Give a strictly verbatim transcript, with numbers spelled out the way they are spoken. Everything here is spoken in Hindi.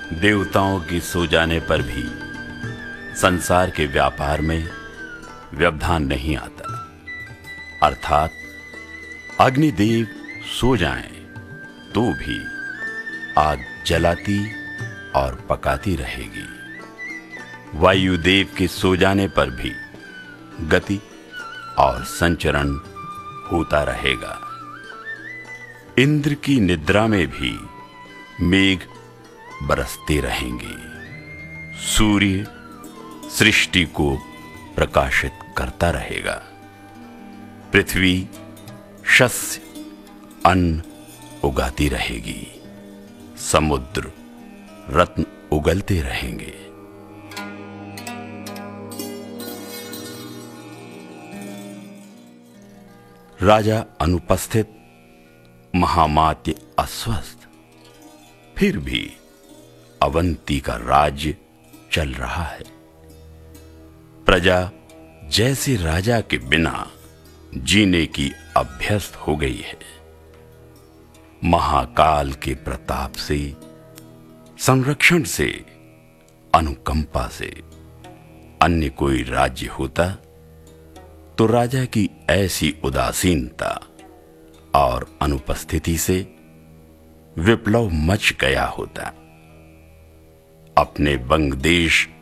देवताओं की सो जाने पर भी संसार के व्यापार में व्यवधान नहीं आता। अर्थात अग्निदेव सो जाएं तो भी आग जलाती और पकाती रहेगी। वायुदेव के सो जाने पर भी गति और संचरण होता रहेगा। इंद्र की निद्रा में भी मेघ बरसते रहेंगे। सूर्य सृष्टि को प्रकाशित करता रहेगा। पृथ्वी शस्य अन्न उगाती रहेगी। समुद्र रत्न उगलते रहेंगे। राजा अनुपस्थित, महामात्य अस्वस्थ, फिर भी अवंती का राज्य चल रहा है। प्रजा जैसे राजा के बिना जीने की अभ्यस्त हो गई है। महाकाल के प्रताप से, संरक्षण से, अनुकंपा से अन्य कोई राज्य होता तो राजा की ऐसी उदासीनता और अनुपस्थिति से विप्लव मच गया होता। अपने बंग देश